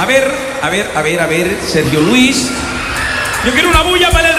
ver, Sergio Luis. Yo quiero una bulla para el